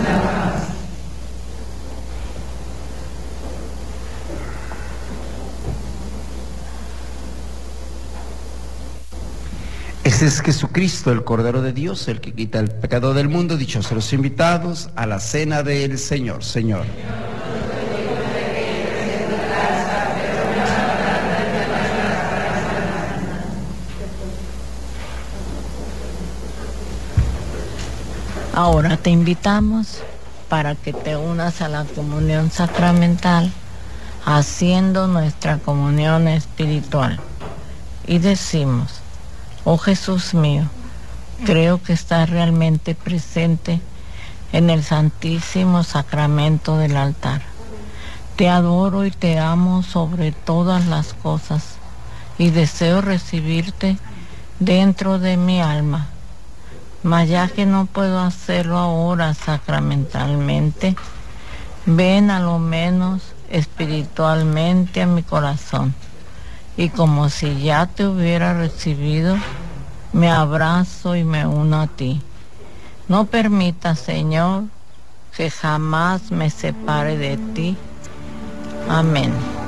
Ese es Jesucristo, el Cordero de Dios, el que quita el pecado del mundo. Dichosos los invitados a la cena del Señor. Señor. Ahora te invitamos para que te unas a la comunión sacramental, haciendo nuestra comunión espiritual. Y decimos: oh Jesús mío, creo que estás realmente presente en el Santísimo Sacramento del altar. Te adoro y te amo sobre todas las cosas y deseo recibirte dentro de mi alma. Mas ya que no puedo hacerlo ahora sacramentalmente, ven a lo menos espiritualmente a mi corazón. Y como si ya te hubiera recibido, me abrazo y me uno a ti. No permita, Señor, que jamás me separe de ti. Amén.